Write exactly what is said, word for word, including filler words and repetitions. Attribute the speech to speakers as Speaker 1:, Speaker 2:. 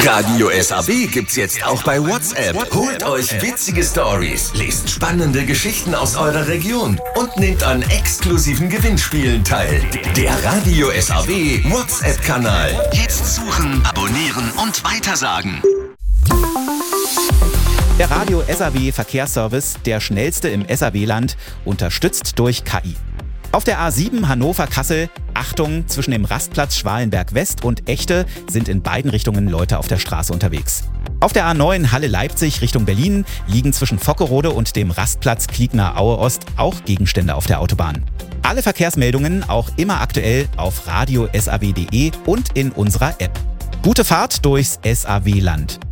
Speaker 1: Radio S A W gibt's jetzt auch bei WhatsApp. Holt euch witzige Stories, lest spannende Geschichten aus eurer Region und nehmt an exklusiven Gewinnspielen teil. Der Radio S A W WhatsApp-Kanal. Jetzt suchen, abonnieren und weitersagen.
Speaker 2: Der Radio S A W Verkehrsservice, der schnellste im S A W-Land, unterstützt durch K I. Auf der A sieben Hannover-Kassel, Achtung, zwischen dem Rastplatz Schwalenberg West und Echte sind in beiden Richtungen Leute auf der Straße unterwegs. Auf der A neun Halle-Leipzig Richtung Berlin liegen zwischen Fockerode und dem Rastplatz Kliegner-Aue Ost auch Gegenstände auf der Autobahn. Alle Verkehrsmeldungen auch immer aktuell auf radio s a w punkt d e und in unserer App. Gute Fahrt durchs S A W-Land.